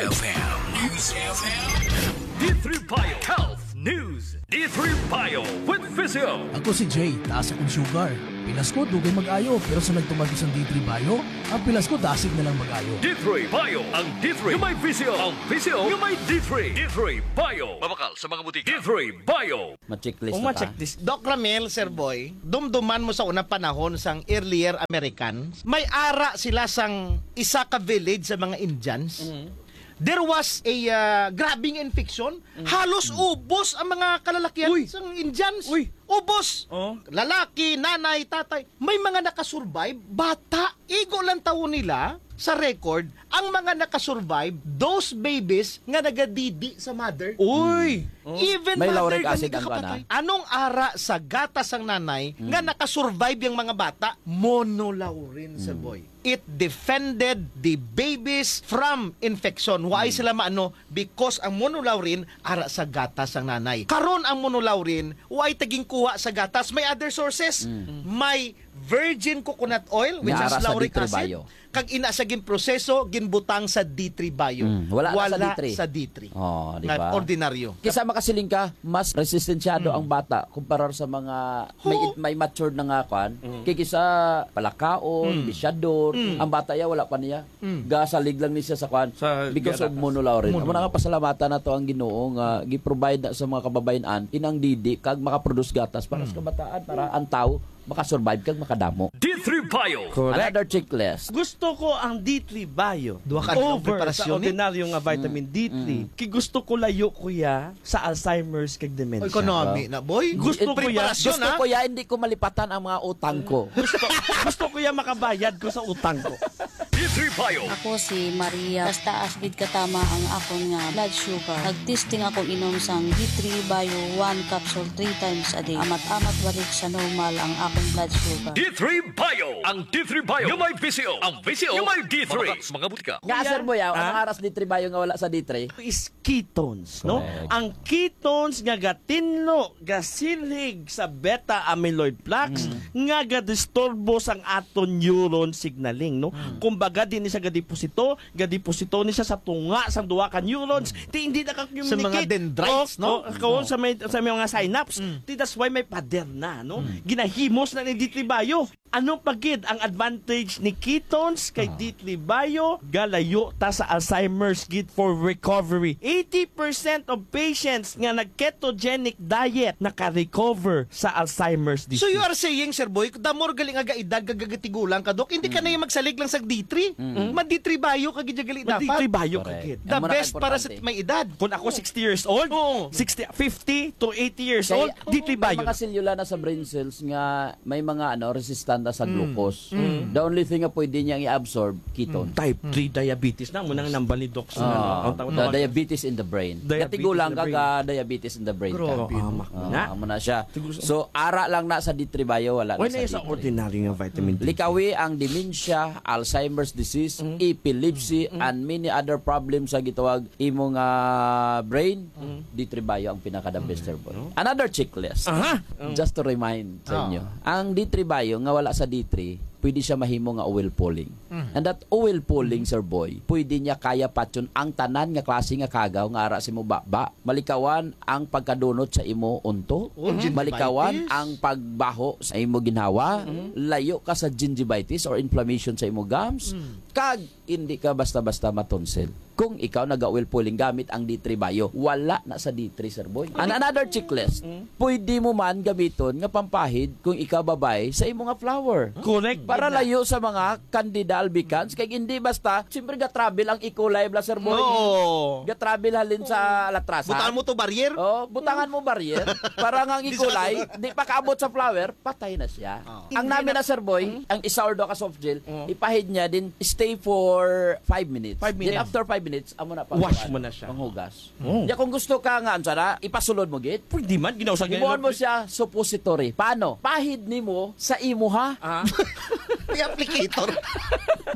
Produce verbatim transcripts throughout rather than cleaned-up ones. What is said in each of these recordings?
F M. News F M. D three Bio Health News. D three Bio with Physio. Ako si Jay, taas akong sugar. Pilas ko, dugay mag-ayo. Pero sa nagtumagi sa D three Bio, ang pilas ko, dasig na lang mag-ayo. D three Bio. Ang D three yung may Physio. Ang Physio yung may D three. D three Bio. Mabakal sa mga butika. D three Bio. Ma-checklist Kung na ta. ma-checklist. Doc Ramel, Sir Boy, dumduman mo sa unang panahon sang earlier Americans, may ara sila sang isa ka village sa mga Indians. There was a uh, grabbing infection. Halos ubos ang mga kalalakihan Uy. sang Indians. Uy. Ubos. Oh. Lalaki, nanay, tatay. May mga nakasurvive. Bata. Igo lang taon nila sa record ang mga nakasurvive, those babies nga nagadidi sa mother. Uy! Even May mother lauric acid gani ang kakapatay. kana? Anong ara sa gatas ang nanay nga nakasurvive yung mga bata? Monolaurin sa boy. It defended the babies from infection. Why sila maano? Because ang monolaurin ara sa gatas ang nanay. Karon ang monolaurin, why taging kuha sa gatas? May other sources. May virgin coconut oil, which Nga is ara sa lauric D three acid. bio. Kag ina sa gin proseso, ginbutang sa D three bio. Mm, wala na sa D three. sa D three. Oh, di Na ba? ordinaryo. Kisa makasiling ka, mas resistensyado ang bata kumpara sa mga may Oo. may matured na nga kwan. Kay kisa palakaon, bisyador, ang bata ya wala pa niya. Gasalig lang ni siya sa kwan because of monolaurin. Amo na nga pasalamatan na to ang Ginoo nga gi-provide na sa mga kababayan inang didi kag makaproduce gatas para sa kabataan para ang tao makasurvive kag makadamo. D three Bio. Another checklist. Gusto ko ang D three Bio Duha ka ng over preparasyon, sa ordinaryo nga vitamin D three. Kay gusto ko layo kuya sa Alzheimer's kag dementia. Economy na boy. Gusto ko yan. Preparasyon, Gusto ha? ko ya hindi ko malipatan ang mga utang ko. gusto, gusto ko ya makabayad ko sa utang ko. D three Bio. Ako si Maria. Basta asbid katama ang akon nga blood sugar. Nagtesting ako inom sang D three Bio one capsule three times a day. Amat-amat balik sa normal ang akong blood sugar. D three Bio. Ang D three Bio yung may Physio. Ang Physio yung may D three. Mabakal sa mga butika. Nga sir mo ya, Ah? ang aras D three ba yung nga wala sa D three? Is ketones, no? Correct. Ang ketones nga gatinlo, gasilhig sa beta amyloid plaques nga gadisturbo sang aton neuron signaling, no? Kumbaga din ni sa gadeposito, gadeposito ni siya sa tunga sang duha ka neurons, ti hindi na ka-communicate. Sa mga dendrites, no? O, o, sa may sa may mga synapse. Ti that's why may pader na, no? Ginahimos na ni D three Bio. Anong pagid ang advantage ni ketones kay D three Bio? Galayo ta sa Alzheimer's gid for recovery. eighty percent of patients nga nag-ketogenic diet naka-recover sa Alzheimer's disease. So you are saying, Sir Boy, the more galing aga edad, gagagatigulang ka, Dok, hindi ka na yung magsalig lang sa D three. Ma D three Bio, kagijagali Ma D three dapat. Bio Correct. kagid. The Ang muna best para sa ka-importante. may edad. Kung ako sixty years old, Oo. sixty, fifty to eighty years Kaya, old, D three may Bio. mga selula na sa brain cells nga may mga ano resistant na sa glucose. The only thing nga pwede niyang i-absorb ketone. Type three diabetes na mo nang nambal ni Doc sa Ah, ano, ang tawag- the diabetes in the brain. Diabetes Katigulang in the ka brain. ga diabetes in the brain. Grabe, ka. amak Ah, na. amo na siya. So ara lang na sa D three Bio wala Why na na sa sa D three. ordinary nga vitamin D? Likawi ang dementia, Alzheimer's disease, epilepsy, and many other problems sa gitawag imo nga brain, D three Bio ang pinaka the best sir boy. Another checklist. Aha. Just to remind sa inyo. Ang D three Bio nga wala sa D three, pwede siya mahimo nga oil pulling. And that oil pulling, sir boy, pwede niya kaya patyon ang tanan nga klase nga kagaw nga ara sa imo baba. Malikawan ang pagkadunot sa imo unto. Oh, gingivitis. Malikawan ang pagbaho sa imo ginhawa. Layo ka sa gingivitis or inflammation sa imo gums. Kag hindi ka basta-basta matonsel. Kung ikaw naga-oil pulling gamit ang D three Bio, wala na sa D three, sir boy. And another checklist, pwede mo man gamiton nga pampahid kung ikaw babay sa imo nga flower. Correct. Para layo sa mga candida albicans, kay hindi basta, siyempre ga-travel ang ecolay bla, sir boy. Oo. Ga-travel halin sa latrasan. Butaan mo to barrier. Oh, butangan mo barrier para nga ang ikulay, di pa kaabot sa flower, patay na siya. Ang namin na sir boy, ang isa or do ka soft gel, ipahid niya din stay for five minutes. Five Then minutes. after five minutes, amo na pa. Wash mo na siya. Panghugas. Oh. Ya kung gusto ka nga ansara, ipasulod mo git. Pwede man, ginawa sa Ibuon mo siya suppository. Paano? Pahid nimo sa imo ha. Ah. May applicator.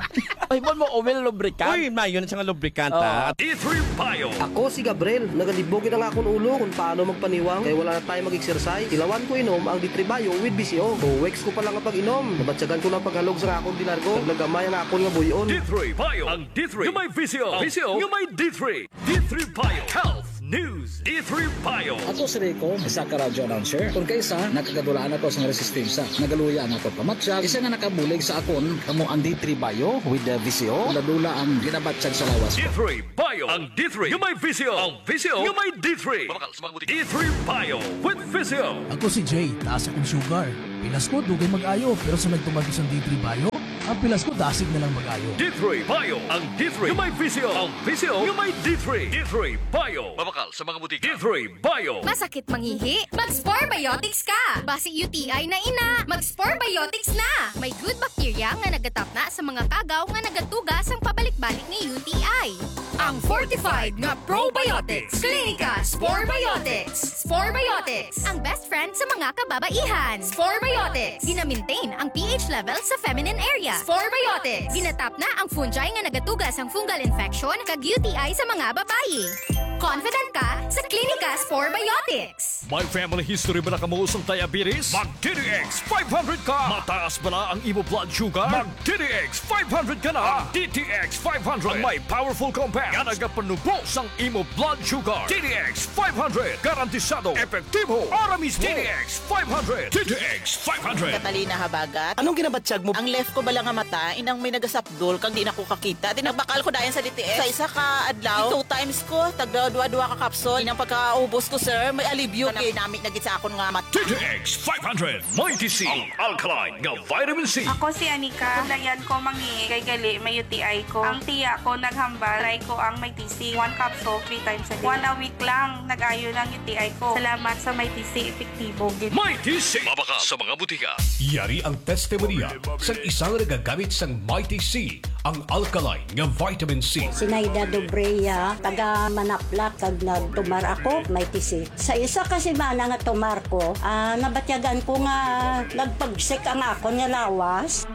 Ay, mo mo oil lubricant. Uy, mayo na siya nga lubrikanta. Oh. D three Bio. Ako si Gabriel, nagalibog na nga akong ulo kung paano magpaniwang kaya wala na tayo mag-exercise. Ilawan ko inom ang D three Bio with B C O. Two weeks ko pa lang ang pag-inom. Nabatsagan ko lang paghalog sa akong dinargo. Naglagamay ang akong nga buyon. D three Bio. Ang D three yung may visio. Ang visio yung may D three. D three Bio. Health News. D three Bio. Ako si Rico, isa ka radyo announcer. Kung kaysa, nakagadulaan ako sa resistensya. Nagaluya na ako pamatsyag. Isa nga nakabulig sa akon, kamo ang D three Bio with the V C O. Ladula ang ginabatsyag sa lawas D ko. three Bio. Ang D three yung may visio. Ang visio yung may D three. D three Bio with visio. Ako si Jay, taas akong sugar. Pilas ko, dugay mag-ayo, pero sa nagtumagos ang D three Bio, ang pilas ko dasig na lang mag-ayo. D three Bio. Ang D three yung may visio. Ang visio yung may D three. D three Bio. Mabakal sa mga butika. D three Bio. Masakit mangihi? Mag-Spore Biotics ka! Basi U T I na ina, mag-Spore Biotics na! May good bacteria nga nagatap na sa mga kagaw nga nagatugas ang pabalik-balik ni U T I. Ang fortified nga probiotics. Clinica Spore Biotics. Spore Biotics, ang best friend sa mga kababaihan. Spore Biotics, gina-maintain ang pH level sa feminine area. Spore Biotics, ginatap na ang fungi nga nagatugas ang fungal infection kag U T I sa mga babae. Confident ka sa Clinica Spore Biotics. May family history ba na kamuusong diabetes? Mag-D D X five hundred ka! Mataas ba na ang imo blood sugar? Mag-D D X five hundred ka na! D T X five hundred ang may powerful compound nga nagapanubos ang imo blood sugar. D D X five hundred, garantisado, epektibo, para mismo. D D X five hundred, D D X five hundred. Katalina Habagat. Anong ginabatsyag mo? Ang left ko ba lang nga mata, inang may nagasapdol kang di na ko kakita. Tinagbakal ko dayan sa D T X. Sa isa ka adlaw, two times ko, tagda dua-dua ka kapsol. Inang pagkaubos ko, sir, may alibyo. Kay namit na git sa akon nga mata. D T X five hundred, Mighty C, ang alkaline nga vitamin C. Ako si Anika. Dayan ko mangi kay gali may U T I ko. Ang tiya ko naghambal. Try ko ang Mighty C. One capsule, three times a day. One a week lang, nag-ayo ng U T I ko. Salamat sa Mighty C. Epektibo. Mighty C, mabaka sa mga butika. Yari ang testimonya sa isang nagagamit sa Mighty C, ang alkaline nga vitamin C. Sinaida Dobreya, taga Manaplak, kag nagtumar ako, Mighty C. Sa isa kasi mana nga tumar ko, ah, nabatyagan ko nga nagpagsik ang ako nga lawas.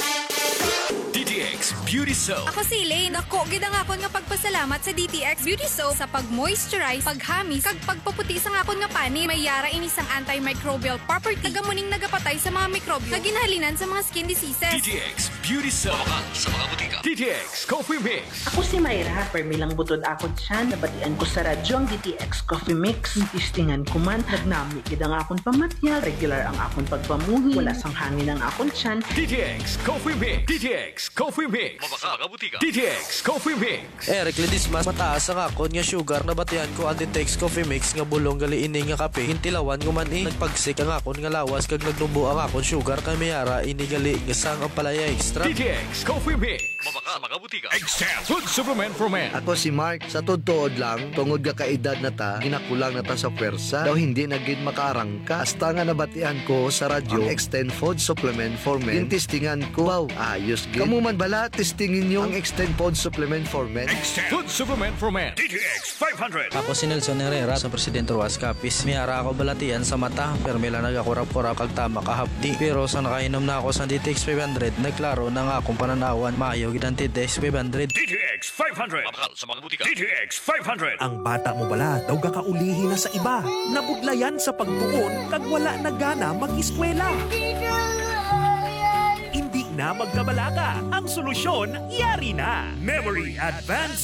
D T X Beauty Soap. Ako si Elaine. Dako, gid ang akon nga pagpasalamat sa D T X Beauty Soap sa pag-moisturize, paghamis, kag pagpaputi sa akon nga pani. May yara ini sang antimicrobial property. Tagamuning nagapatay sa mga mikrobyo nga ginahalinan sa mga skin diseases. D T X Beauty Soap. Mabakal sa mga butika. D T X Coffee Mix. Ako si Mayra, permilang butod ako dyan. Nabatian ko sa radyo ang D T X Coffee Mix. Tistingan ko man, nagnami gid ang akon pamatya. Regular ang akon pagpamuhi. Wala sang hangin ang akon tiyan. D T X Coffee Mix. D T X Coffee Mix. Mabaka mga butika. D T X Coffee Mix. Eric Ledismas, mataas ang akon nga sugar na batian ko ang D T X Coffee Mix nga bulong gali ini nga kape. Hintilawan ko man eh. Nagpagsik ang akon nga lawas kag nagnumbo ang akon sugar kay mayara ini gali nga sang ang palaya extra. D T X Coffee Mix. Mabaka sa mga butika. Extend Food Supplement for Men. Ako si Mark, sa todtood lang, tungod ka kaedad na ta, ginakulang na ta sa pwersa, daw hindi naging makaarangka. Hasta nga nabatian ko sa radyo, ang Extend Food Supplement for Men. Yung testingan ko, wow, ayos gid. Kamu man bala, testingin nyo ang Extend Food Supplement for Men. Extend Food Supplement for Men. D T X five hundred. Ako si Nelson Herrera sa Presidente Ruas Capiz. Miyara ako balatian sa mata, pero mila nagakurap-kurap kag tama kahapdi. Pero sa nakainom na ako sa D T X five hundred, nagklaro na nga akong pananawan, maayaw gid ang D T X five hundred. D T X five hundred. Mabakal sa mga butika. D T X five hundred. Ang bata mo bala, daw gakaulihi na sa iba. Nabudlayan sa pagtuon, kag wala na gana mag-eskwela. Hindi na magkabalaka. Ang solusyon, yari na. Memory Advance